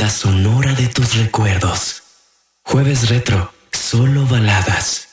banda sonora de tus recuerdos. Jueves Retro, solo baladas.